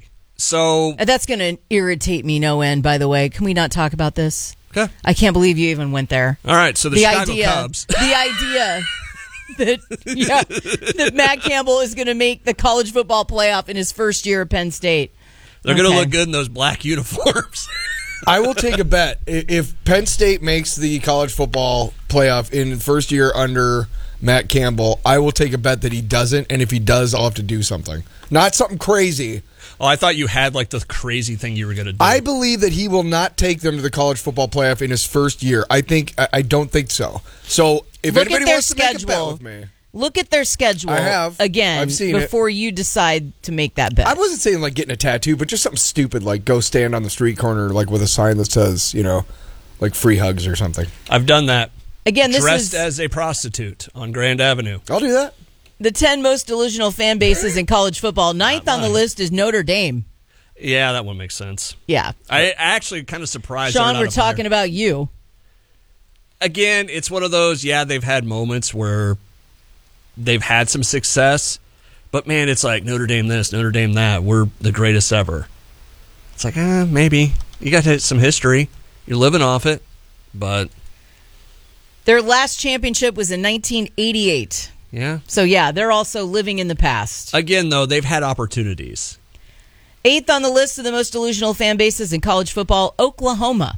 So Uh, That's going to irritate me no end, by the way. Can we not talk about this? Okay. I can't believe you even went there. All right, so the, the Chicago idea, Cubs. The idea that yeah, that Matt Campbell is going to make the college football playoff in his first year at Penn State. They're going to Okay. look good in those black uniforms. I will take a bet. I- If Penn State makes the college football playoff in the first year under Matt Campbell, I will take a bet that he doesn't, and if he does, I'll have to do something. Not something crazy. Oh, I thought you had like the crazy thing you were going to do. I believe that he will not take them to the college football playoff in his first year. I think I, I don't think so. So if Look at anybody their wants to make a bet schedule. with me, Look at their schedule I have. again I've seen it. before you decide to make that bet. I wasn't saying like getting a tattoo, but just something stupid like go stand on the street corner like with a sign that says, you know, like free hugs or something. I've done that. Again, this Dressed is as a prostitute on Grand Avenue. I'll do that. the ten most delusional fan bases in college football. Ninth on the list is Notre Dame. Yeah, that one makes sense. Yeah. I actually kind of surprised. Sean, they're not we're up higher. talking about you. Again, it's one of those, yeah, they've had moments where they've had some success, but man, it's like Notre Dame this, Notre Dame that. We're the greatest ever. It's like, eh, maybe. You got some history. You're living off it, but Their last championship was in nineteen eighty-eight. yeah. So, yeah, they're also living in the past. Again, though, they've had opportunities. Eighth on the list of the most delusional fan bases in college football, Oklahoma.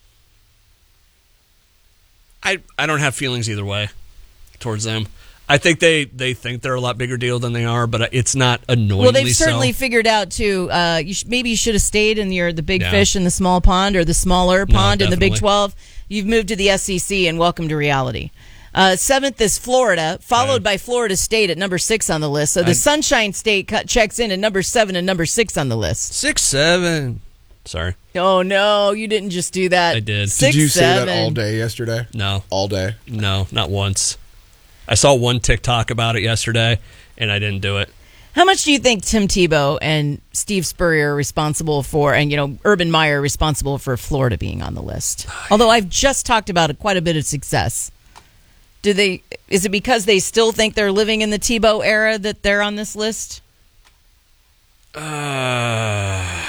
I, I don't have feelings either way towards them. I think they, they think they're a lot bigger deal than they are, but it's not annoyingly Well, they've certainly so. figured out, too, uh, you sh- maybe you should have stayed in your the big Yeah. fish in the small pond or the smaller No, pond in the Big definitely. twelve. You've moved to the S E C, and welcome to reality. Uh, seventh is Florida, followed by Florida State at number six on the list. So the I- Sunshine State cut, checks in at number seven and number six on the list. Six, seven. Sorry. Oh, no, you didn't just do that. I did. Six, Did you say seven. that all day yesterday? No. All day? No, not once. I saw one TikTok about it yesterday, and I didn't do it. How much do you think Tim Tebow and Steve Spurrier are responsible for, and, you know, Urban Meyer responsible for Florida being on the list? Although I've just talked about quite a bit of success. Do they? Is it because they still think they're living in the Tebow era that they're on this list? Uh,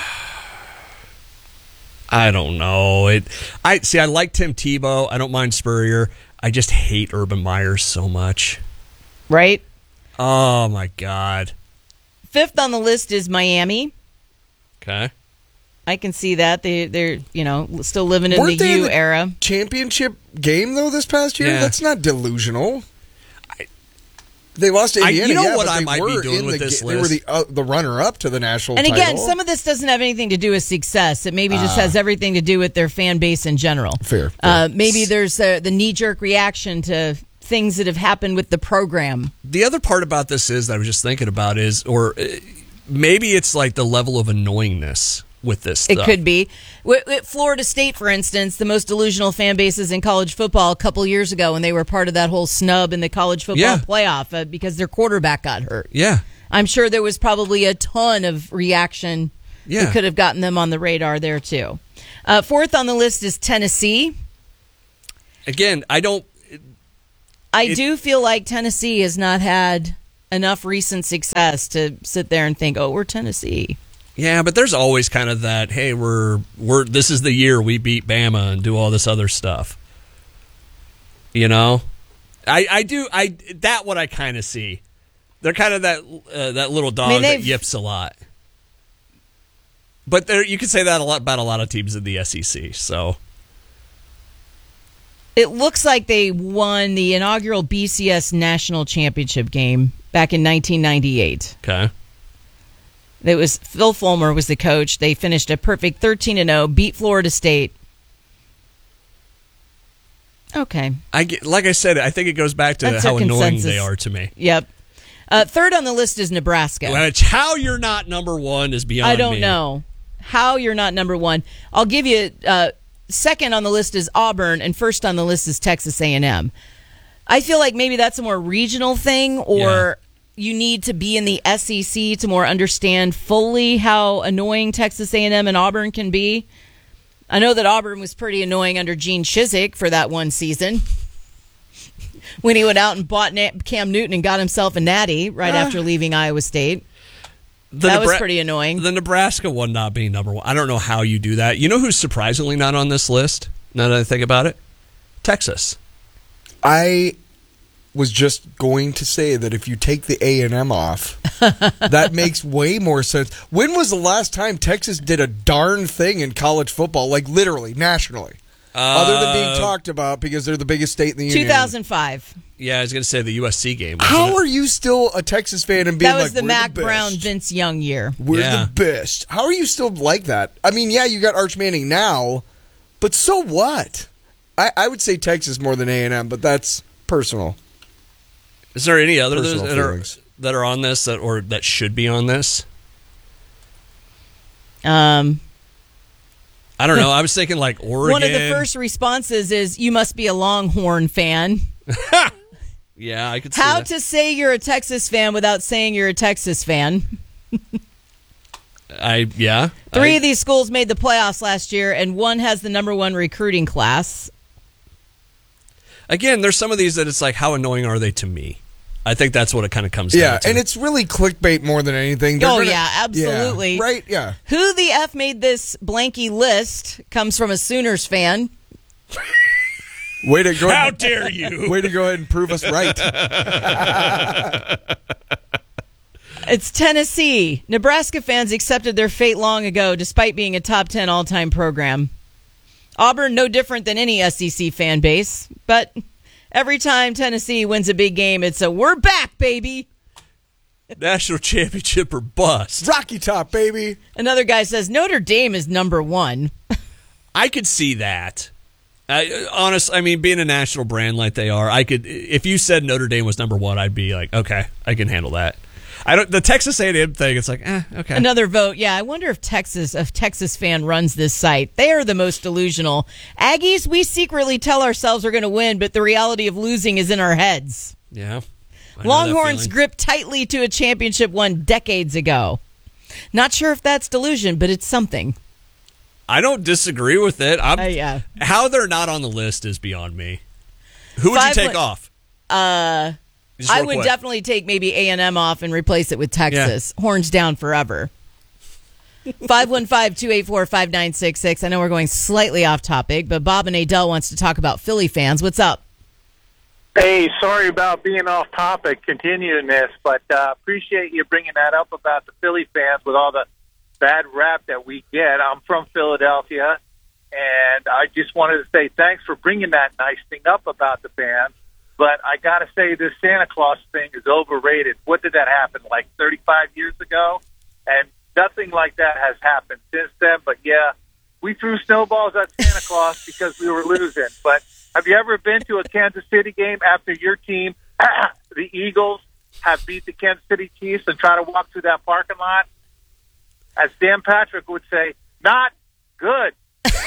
I don't know. It. I see. I like Tim Tebow. I don't mind Spurrier. I just hate Urban Meyer so much. Right? Oh my God. Fifth on the list is Miami. Okay. I can see that. They, they're, you know, still living in Weren't the they in U the era. Championship game though this past year? Yeah. That's not delusional. They lost to I- Indiana. you know yeah, what but I they might be were doing in with the, this ga- They were the list. uh, the runner up to the national. And again, title. some of this doesn't have anything to do with success. It maybe just Ah. has everything to do with their fan base in general. Fair. Uh, maybe there's uh, the knee-jerk reaction to things that have happened with the program. The other part about this is that I was just thinking about is, or uh, maybe it's like the level of annoyingness with this It stuff. could be. With, with Florida State, for instance, the most delusional fan bases in college football a couple years ago when they were part of that whole snub in the college football Yeah. playoff uh, because their quarterback got hurt. Yeah. I'm sure there was probably a ton of reaction Yeah. that could have gotten them on the radar there, too. Uh, fourth on the list is Tennessee. Again, I don't... I It- do feel like Tennessee has not had enough recent success to sit there and think, oh, we're Tennessee. Yeah, but there's always kind of that, hey, we're we're this is the year we beat Bama and do all this other stuff. You know? I, I do I that what I kind of see. They're kind of that uh, that little dog I mean, that they've- yips a lot. But there you could say that a lot about a lot of teams in the S E C. So It looks like they won the inaugural B C S National Championship game back in nineteen ninety-eight. Okay. It was Phil Fulmer was the coach. They finished a perfect thirteen and oh, beat Florida State. Okay. I get, like I said, I think it goes back to That's how a annoying consensus. they are to me. Yep. Uh, third on the list is Nebraska. Which how you're not number one is beyond I don't me. know how you're not number one. I'll give you uh, second on the list is Auburn, and first on the list is Texas A and M. I feel like maybe that's a more regional thing, or you need to be in the S E C to more understand fully how annoying Texas A and M and Auburn can be. I know that Auburn was pretty annoying under Gene Chizik for that one season when he went out and bought Na- Cam Newton and got himself a natty right Uh. after leaving Iowa State. The That was Nebra- pretty annoying. The Nebraska one not being number one. I don't know how you do that. You know who's surprisingly not on this list, now that I think about it? Texas. I was just going to say that if you take the A and M off, that makes way more sense. When was the last time Texas did a darn thing in college football, like literally, nationally? Uh, Other than being talked about because they're the biggest state in the union. two thousand five. Yeah, I was going to say the U S C game. wasn't How it? are you still a Texas fan and being That was like, the we're Mac the best. Brown, Vince Young year. We're Yeah. the best. How are you still like that? I mean, yeah, you got Arch Manning now, but so what? I, I would say Texas more than A and M, but that's personal. Is there any other Personal that are, feelings. that are on this that or that should be on this? Um, I don't know. I was thinking like Oregon. one of the first responses is, you must be a Longhorn fan. Yeah, I could see How that. to say you're a Texas fan without saying you're a Texas fan. I yeah. Three I, of these schools made the playoffs last year, and one has the number one recruiting class. Again, there's some of these that it's like, how annoying are they to me? I think that's what it kind of comes down Yeah, to. and it's really clickbait more than anything. They're Oh, gonna- yeah, absolutely. Yeah, right, yeah. Who the F made this blanky list comes from a Sooners fan. Way to go. How dare you? Way to go ahead and prove us right. It's Tennessee. Nebraska fans accepted their fate long ago, despite being a top ten all-time program. Auburn, no different than any S E C fan base, but every time Tennessee wins a big game, it's a "we're back, baby." National championship or bust. Rocky Top, baby. Another guy says Notre Dame is number one. I could see that. I, honest, I mean, being a national brand like they are, I could. If you said Notre Dame was number one, I'd be like, okay, I can handle that. I don't. The Texas A and M thing, it's like, eh, okay. Another vote. Yeah, I wonder if Texas, a Texas fan runs this site. They are the most delusional. Aggies, we secretly tell ourselves we're going to win, but the reality of losing is in our heads. Yeah. I know that Longhorns feeling. gripped tightly to a championship won decades ago. Not sure if that's delusion, but it's something. I don't disagree with it. I'm, Uh, yeah. How they're not on the list is beyond me. Who would Five you take win- off? Uh, Just I real would quick. definitely take maybe A and M off and replace it with Texas. Horns down forever. five one five, two eight four, five nine six six. I know we're going slightly off topic, but Bob and Adele wants to talk about Philly fans. What's up? Hey, sorry about being off topic, continuing this, but uh, appreciate you bringing that up about the Philly fans with all the bad rap that we get. I'm from Philadelphia, and I just wanted to say thanks for bringing that nice thing up about the fans. But I got to say this Santa Claus thing is overrated. What did that happen, like thirty-five years ago? And nothing like that has happened since then. But, yeah, we threw snowballs at Santa Claus because we were losing. But have you ever been to a Kansas City game after your team, the Eagles, have beat the Kansas City Chiefs and try to walk through that parking lot? As Dan Patrick would say, not good.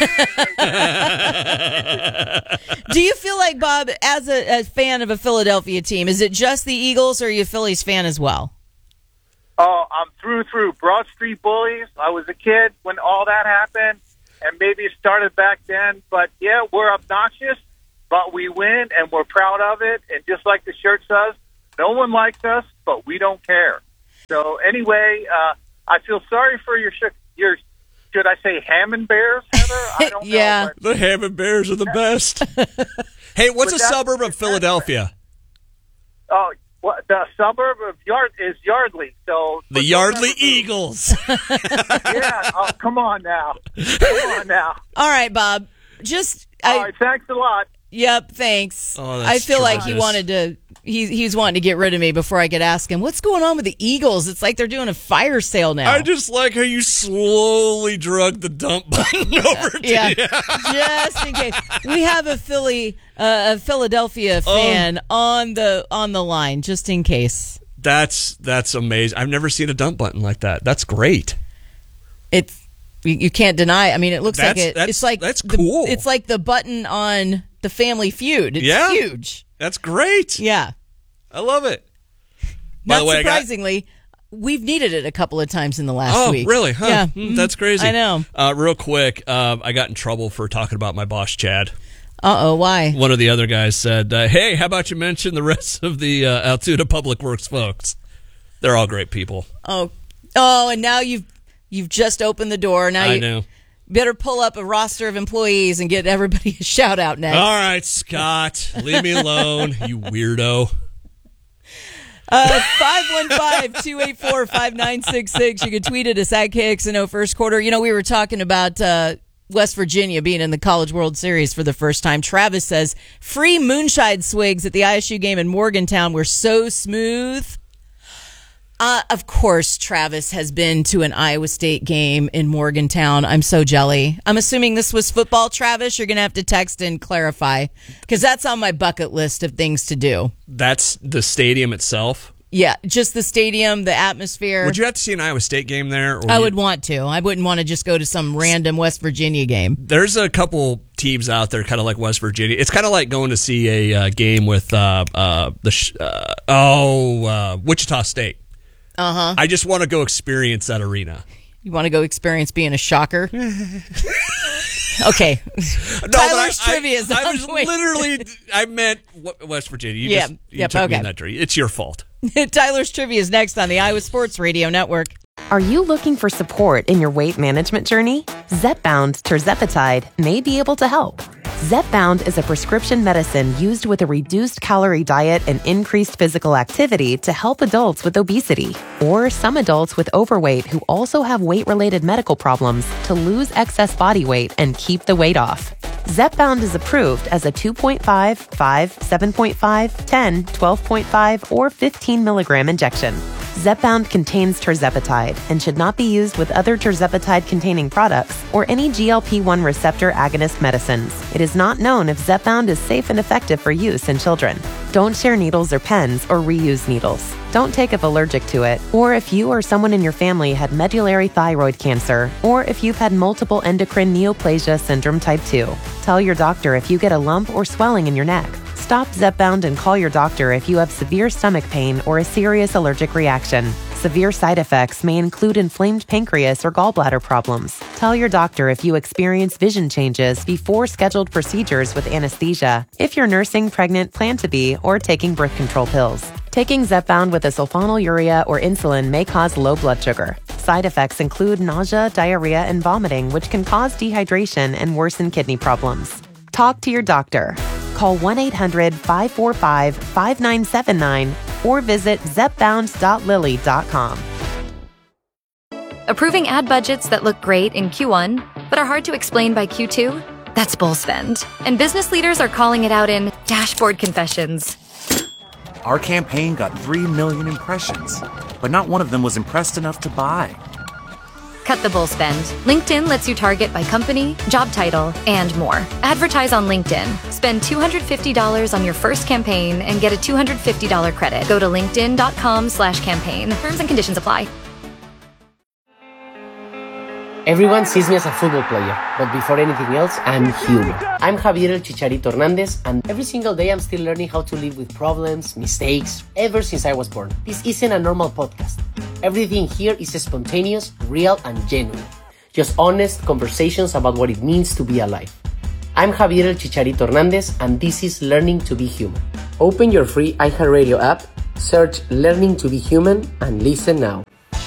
Do you feel like, Bob, as a, a fan of a Philadelphia team, is it just the Eagles, or are you a Phillies fan as well? Oh, I'm through through Broad Street Bullies. I was a kid when all that happened, and maybe it started back then. But, yeah, we're obnoxious, but we win, and we're proud of it. And just like the shirt says, no one likes us, but we don't care. So, anyway, uh, I feel sorry for your, sh- your should I say Hammond Bears, Heather? I don't yeah. know. But The Hammond Bears are the best. Hey, what's But a that's- suburb of Philadelphia? Oh, what, the suburb of Yard is Yardley. So The Yardley Eagles. yeah. Oh, come on now. Come on now. All right, Bob. Just I, All right. Thanks a lot. Yep, thanks. Oh, that's I feel like he tremendous. wanted to. He he's wanting to get rid of me before I could ask him what's going on with the Eagles. It's like they're doing a fire sale now. I just like how you slowly drug the dump button over to yeah, you. just in case we have a Philly, uh, a Philadelphia fan on the on the line, just in case. That's that's amazing. I've never seen a dump button like that. That's great. It's you, you can't deny. I mean, it looks That's- like it. that's- It's like that's the- cool. it's like the button on the Family Feud. It's Yeah. huge. That's great. Yeah. I love it. By Not the way, I got- surprisingly, we've needed it a couple of times in the last Oh, week. really? Huh. Yeah. Mm, That's crazy. I know. Uh, real quick, uh, I got in trouble for talking about my boss, Chad. Uh-oh, why? One of the other guys said, uh, hey, how about you mention the rest of the uh, Altoona Public Works folks? They're all great people. Oh, oh, and now you've you've just opened the door. Now I you know. better pull up a roster of employees and get everybody a shout out next. All right, Scott, leave me alone, you weirdo. Uh, five one five, two eight four, five nine six six. You can tweet at us at K X N O First Quarter. You know, we were talking about uh, West Virginia being in the College World Series for the first time. Travis says, free moonshine swigs at the I S U game in Morgantown were so smooth. Uh, of course, Travis has been to an Iowa State game in Morgantown. I'm so jelly. I'm assuming this was football, Travis. You're going to have to text and clarify because that's on my bucket list of things to do. That's the stadium itself. Yeah, just the stadium, the atmosphere. Would you have to see an Iowa State game there? Or I you- would want to. I wouldn't want to just go to some random West Virginia game. There's a couple teams out there, kind of like West Virginia. It's kind of like going to see a uh, game with uh, uh, the sh- uh, oh uh, Wichita State. Uh huh. I just want to go experience that arena. You want to go experience being a shocker? Okay. No, Tyler's but I, trivia is I, I on was the way. literally, I meant W- West Virginia. You Yeah, just you yep, took me okay. in that direction. It's your fault. Tyler's trivia is next on the Iowa Sports Radio Network. Are you looking for support in your weight management journey? Zepbound Tirzepatide may be able to help. Zepbound is a prescription medicine used with a reduced calorie diet and increased physical activity to help adults with obesity or some adults with overweight who also have weight-related medical problems to lose excess body weight and keep the weight off. Zepbound is approved as a two point five, five, seven point five, ten, twelve point five, or fifteen milligram injection. Zepbound contains tirzepatide and should not be used with other tirzepatide-containing products or any G L P one receptor agonist medicines. It is not known if Zepbound is safe and effective for use in children. Don't share needles or pens or reuse needles. Don't take if allergic to it, or if you or someone in your family had medullary thyroid cancer, or if you've had multiple endocrine neoplasia syndrome type two. Tell your doctor if you get a lump or swelling in your neck. Stop Zepbound and call your doctor if you have severe stomach pain or a serious allergic reaction. Severe side effects may include inflamed pancreas or gallbladder problems. Tell your doctor if you experience vision changes before scheduled procedures with anesthesia, if you're nursing, pregnant, plan to be, or taking birth control pills. Taking Zepbound with a sulfonylurea or insulin may cause low blood sugar. Side effects include nausea, diarrhea, and vomiting, which can cause dehydration and worsen kidney problems. Talk to your doctor. Call one eight hundred, five four five, five nine seven nine or visit zepbound dot lilly dot com. Approving ad budgets that look great in Q one, but are hard to explain by Q two? That's bull spend. And business leaders are calling it out in Dashboard Confessions. Our campaign got three million impressions, but not one of them was impressed enough to buy. Cut the bull spend. LinkedIn lets you target by company, job title, and more. Advertise on LinkedIn. Spend two hundred fifty dollars on your first campaign and get a two hundred fifty dollars credit. Go to linkedin.com slash campaign. Terms and conditions apply. Everyone sees me as a football player, but before anything else, I'm human. I'm Javier El Chicharito Hernandez, and every single day I'm still learning how to live with problems, mistakes, ever since I was born. This isn't a normal podcast. Everything here is spontaneous, real, and genuine. Just honest conversations about what it means to be alive. I'm Javier El Chicharito Hernandez, and this is Learning to Be Human. Open your free iHeartRadio app, search Learning to Be Human, and listen now.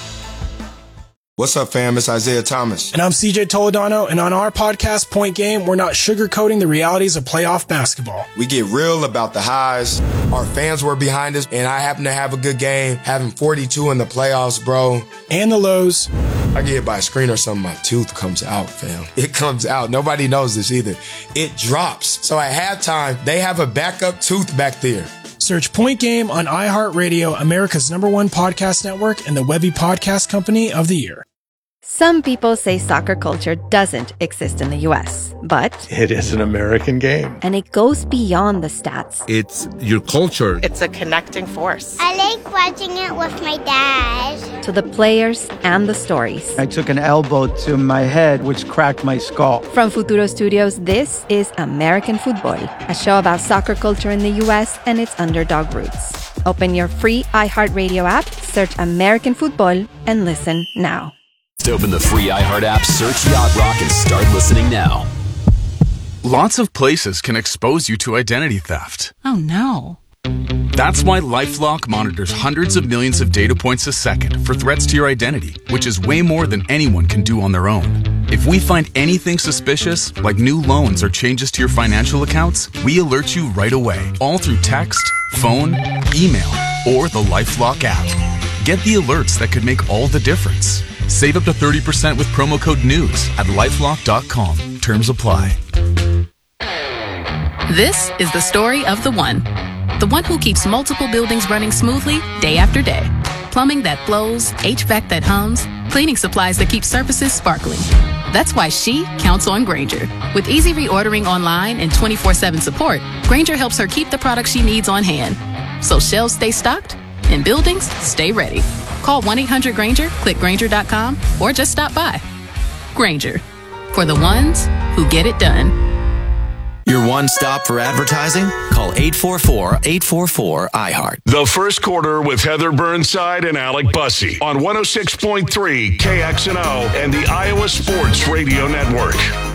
What's up, fam? It's Isaiah Thomas. And I'm C J Toledano, and on our podcast, Point Game, we're not sugarcoating the realities of playoff basketball. We get real about the highs. Our fans were behind us, and I happen to have a good game, having forty-two in the playoffs, bro. And the lows. I get hit by a screen or something, my tooth comes out, fam. It comes out. Nobody knows this either. It drops. So at halftime, they have a backup tooth back there. Search Point Game on iHeartRadio, America's number one podcast network, and the Webby Podcast Company of the Year. Some people say soccer culture doesn't exist in the U S, but it is an American game. And it goes beyond the stats. It's your culture. It's a connecting force. I like watching it with my dad. To the players and the stories. I took an elbow to my head, which cracked my skull. From Futuro Studios, this is American Football, a show about soccer culture in the U S and its underdog roots. Open your free iHeartRadio app, search American Football, and listen now. Open the free iHeart app, search Yacht Rock, and start listening now. Lots of places can expose you to identity theft. Oh, no. That's why LifeLock monitors hundreds of millions of data points a second for threats to your identity, which is way more than anyone can do on their own. If we find anything suspicious, like new loans or changes to your financial accounts, we alert you right away, all through text, phone, email, or the LifeLock app. Get the alerts that could make all the difference. Save up to thirty percent with promo code NEWS at lifelock dot com. Terms apply. This is the story of the one. The one who keeps multiple buildings running smoothly day after day. Plumbing that flows, H V A C that hums, cleaning supplies that keep surfaces sparkling. That's why she counts on Grainger. With easy reordering online and twenty-four seven support, Grainger helps her keep the products she needs on hand. So shelves stay stocked and buildings stay ready. Call one eight hundred Grainger, click Grainger dot com, or just stop by. Grainger, for the ones who get it done. Your one stop for advertising? Call eight four four, eight four four, I heart. The First Quarter with Heather Burnside and Alec Bussey on one oh six point three K X N O and the Iowa Sports Radio Network.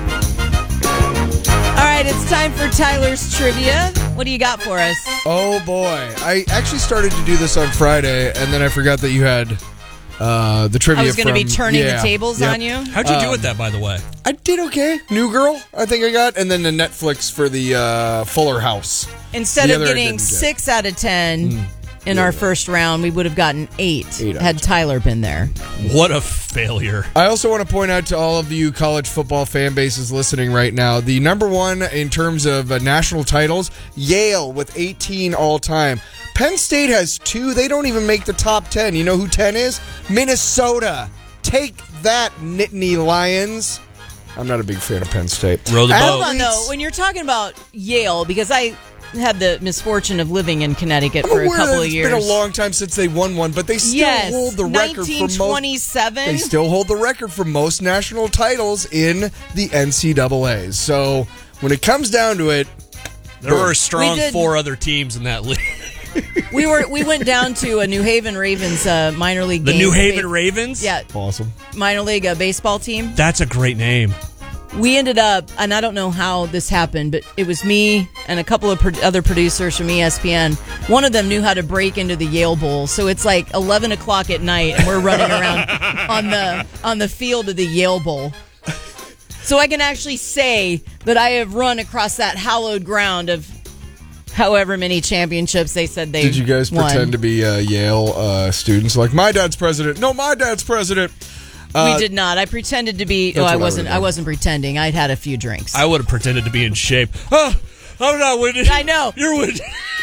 All right, it's time for Tyler's Trivia. What do you got for us? Oh, boy. I actually started to do this on Friday, and then I forgot that you had uh, the trivia I was going to be turning yeah, the tables yep. on you. How'd you um, do with that, by the way? I did okay. New Girl, I think I got, and then the Netflix for the uh, Fuller House. Instead the of getting six out of ten mm. in yeah. our first round, we would have gotten eight, eight had Tyler been there. What a failure. I also want to point out to all of you college football fan bases listening right now, the number one in terms of uh, national titles, Yale with eighteen all time. Penn State has two. They don't even make the top ten. You know who ten is? Minnesota. Take that, Nittany Lions. I'm not a big fan of Penn State. Row the boat. Hold on, though. When you're talking about Yale, because I had the misfortune of living in Connecticut for a couple of years. It's been a long time since they won one, but they still yes, hold the record for most. nineteen twenty-seven They still hold the record for most national titles in the N C double A. So when it comes down to it, there were a strong four other teams in that league. we were we went down to a New Haven Ravens uh, minor league the game. The New Haven ba- Ravens? Yeah. Awesome. Minor league uh, baseball team. That's a great name. We ended up, and I don't know how this happened, but it was me and a couple of pro- other producers from E S P N. One of them knew how to break into the Yale Bowl, so it's like eleven o'clock at night, and we're running around on the on the field of the Yale Bowl. So I can actually say that I have run across that hallowed ground of however many championships they said they Did you guys won. pretend to be uh, Yale uh, students? Like, my dad's president. No, my dad's president. Uh, we did not. I pretended to be. Oh, I wasn't. I, I wasn't pretending. I'd had a few drinks. I would have pretended to be in shape. Oh, I'm not winning. I know. You're winning.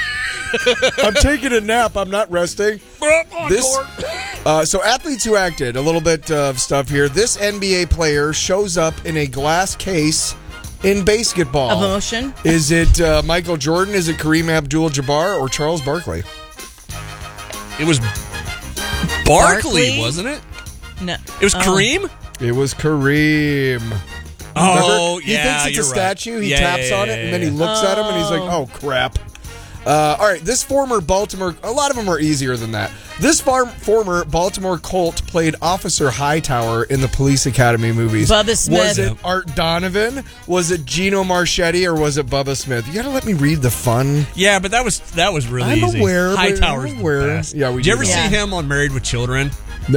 I'm taking a nap. I'm not resting. This. Uh, so athletes who acted. A little bit of stuff here. This N B A player shows up in a glass case in basketball. Of emotion? Is it uh, Michael Jordan? Is it Kareem Abdul-Jabbar or Charles Barkley? It was Barkley, Barkley? wasn't it? No. It was oh. Kareem? It was Kareem. Oh, Remember? yeah, He thinks it's you're a right. statue. He Yeah, taps yeah, on yeah, it, and then he yeah. looks at him, and he's like, oh, crap. Uh, all right, this former Baltimore, a lot of them are easier than that. This farm, former Baltimore Colt played Officer Hightower in the Police Academy movies. Bubba Smith. Was it Art Donovan? Was it Gino Marchetti? Or was it Bubba Smith? You got to let me read the fun. Yeah, but that was that was really I'm easy. aware, but Hightower's I'm the aware. best. Yeah, we Did you do ever know. see him on Married with Children?